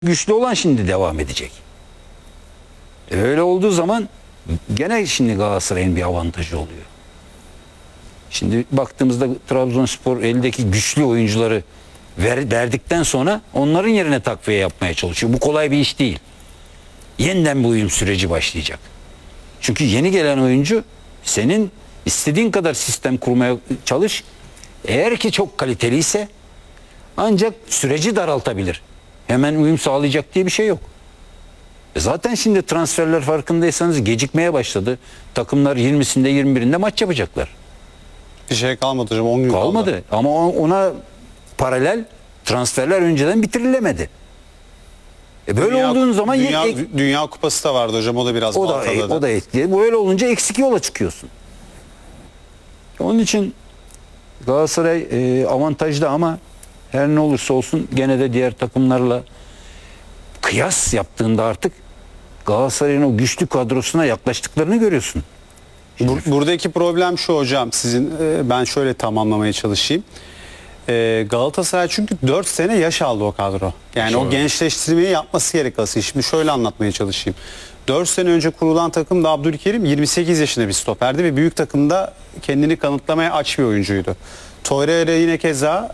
güçlü olan şimdi devam edecek. Öyle olduğu zaman gene şimdi Galatasaray'ın bir avantajı oluyor. Şimdi baktığımızda Trabzonspor eldeki güçlü oyuncuları verdikten sonra onların yerine takviye yapmaya çalışıyor. Bu kolay bir iş değil. Yeniden bu uyum süreci başlayacak. Çünkü yeni gelen oyuncu senin istediğin kadar sistem kurmaya çalış. Eğer ki çok kaliteliyse ancak süreci daraltabilir. Hemen uyum sağlayacak diye bir şey yok. Zaten şimdi transferler farkındaysanız gecikmeye başladı. Takımlar 20'sinde 21'inde maç yapacaklar. Bir şey kalmadı hocam, 10 gün kalmadı. Ama ona paralel transferler önceden bitirilemedi. Böyle olduğun zaman Dünya Kupası da vardı hocam, o da biraz baltaladı. O da etkili. Böyle olunca eksik yola çıkıyorsun. Onun için Galatasaray avantajlı ama her ne olursa olsun gene de diğer takımlarla kıyas yaptığında artık Galatasaray'ın o güçlü kadrosuna yaklaştıklarını görüyorsun. Buradaki problem şu hocam, sizin ben şöyle tamamlamaya çalışayım. Galatasaray çünkü 4 sene yaş aldı o kadro. Yani o gençleştirmeyi yapması gerekiyor. Şimdi şöyle anlatmaya çalışayım. 4 sene önce kurulan takımda Abdülkerim 28 yaşında bir stoperdi ve büyük takımda kendini kanıtlamaya aç bir oyuncuydu. Torreira yine keza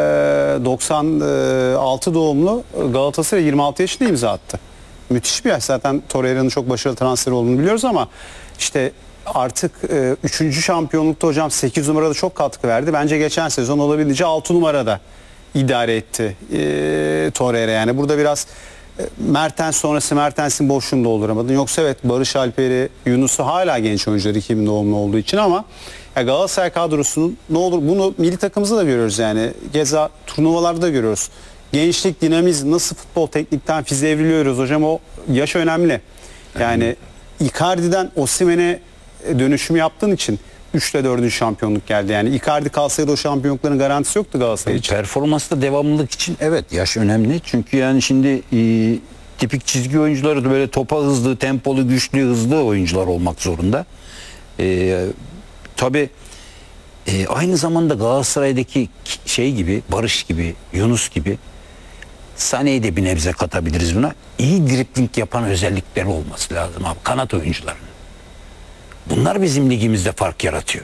96 doğumlu, Galatasaray 26 yaşında imza attı. Müthiş bir yaş. Zaten Torreira'nın çok başarılı transferi olduğunu biliyoruz ama işte artık 3. şampiyonlukta hocam 8 numarada çok katkı verdi. Bence geçen sezon olabildiğince 6 numarada idare etti Torreira. Yani burada biraz Mertens sonrası Mertens'in boşluğunu dolduramadın. Yoksa evet, Barış Alper'i, Yunus'u hala genç oyuncular 2000 doğumlu olduğu için ama ya Galatasaray kadrosunun ne olur, bunu milli takımımızda da görüyoruz yani. Keza turnuvalarda da görüyoruz. Gençlik, dinamizm, nasıl futbol teknikten fiziğe evriliyoruz hocam, o yaş önemli. Yani Icardi'den Osimhen'e dönüşüm yaptığın için 3 ile 4. şampiyonluk geldi. Yani Icardi kalsaydı o şampiyonlukların garantisi yoktu Galatasaray için. Performansta devamlılık için evet yaş önemli. Çünkü yani şimdi tipik çizgi oyuncuları da böyle topa hızlı, tempolu, güçlü, hızlı oyuncular olmak zorunda. Tabii aynı zamanda Galatasaray'daki şey gibi, Barış gibi, Yunus gibi, Sané'yi de bir nebze katabiliriz buna. İyi dribling yapan özellikleri olması lazım abi. Kanat oyuncuların. Bunlar bizim ligimizde fark yaratıyor.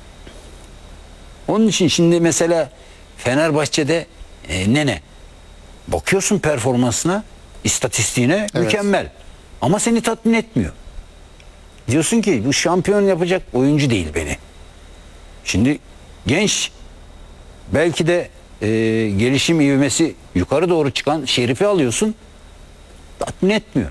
Onun için şimdi mesela Fenerbahçe'de Nene. Bakıyorsun performansına, istatistiğine evet, mükemmel. Ama seni tatmin etmiyor. Diyorsun ki bu şampiyon yapacak oyuncu değil beni. Şimdi genç, belki de gelişim ivmesi yukarı doğru çıkan Şerif'i alıyorsun, tatmin etmiyor.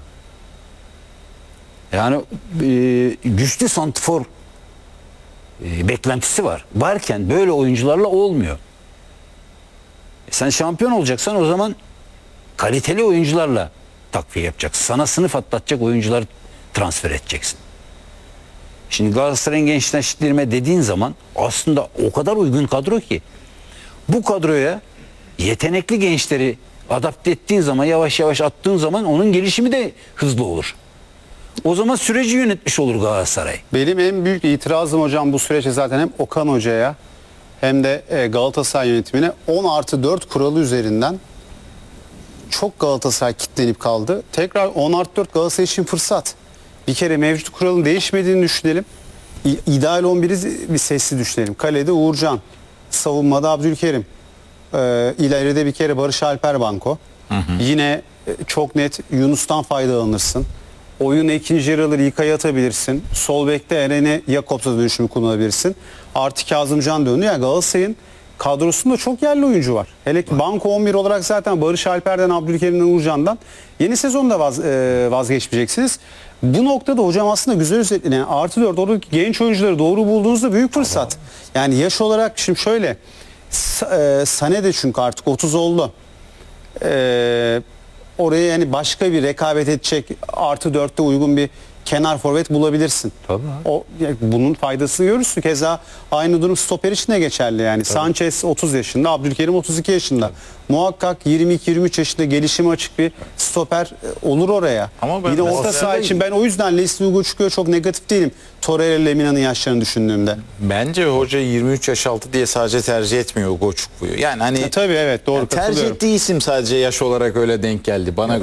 Yani güçlü santrfor beklentisi var. Varken böyle oyuncularla olmuyor. Sen şampiyon olacaksan o zaman kaliteli oyuncularla takviye yapacaksın. Sana sınıf atlatacak oyuncular transfer edeceksin. Şimdi Galatasaray'ın gençleştirme dediğin zaman aslında o kadar uygun kadro ki bu kadroya yetenekli gençleri adapte ettiğin zaman, yavaş yavaş attığın zaman onun gelişimi de hızlı olur. O zaman süreci yönetmiş olur Galatasaray. Benim en büyük itirazım hocam bu süreçte zaten hem Okan Hoca'ya hem de Galatasaray yönetimine 10+4 kuralı üzerinden çok Galatasaray kitlenip kaldı. Tekrar 10+4 Galatasaray için fırsat. Bir kere mevcut kuralın değişmediğini düşünelim. İdeal 11'i bir sesli düşünelim. Kalede Uğurcan, savunmada Abdülkerim, ileride bir kere Barış Alper banko. Yine çok net Yunus'tan faydalanırsın. Oyun ikinci yarıları İlkay'ı atabilirsin. Sol bekte Eren'e Jakobs'a dönüşümü kullanabilirsin. Artı Kazımcan döndü. Yani Galatasaray'ın kadrosunda çok yerli oyuncu var. Hele ki banko 11 olarak zaten Barış Alper'den, Abdülkerim'den, Uğurcan'dan yeni sezonda vazgeçmeyeceksiniz. Bu noktada hocam aslında güzel özetledi. Yani +4 oradaki genç oyuncuları doğru bulduğunuzda büyük fırsat. Yani yaş olarak şimdi şöyle Sané de çünkü artık 30 oldu. Oraya yani başka bir rekabet edecek +4'te uygun bir kenar forvet bulabilirsin. Tabii. Bunun faydasını görürsün. Keza aynı durum stoper için de geçerli yani. Sanchez 30 yaşında, Abdülkerim 32 yaşında. Muhakkak 22-23 yaşında gelişime açık bir stoper olur oraya. Ama ben Yine orta mesela- saha için ben o yüzden Leslie Hugo çıkıyor, çok negatif değilim. Torreira ile Lemina'nın yaşlarını düşündüğümde. Bence hoca 23 yaş altı diye sadece tercih etmiyor Goçuklu'yu. Yani hani Tabii evet, doğru, tercih katılıyorum. ettiği isim sadece yaş olarak öyle denk geldi bana göre.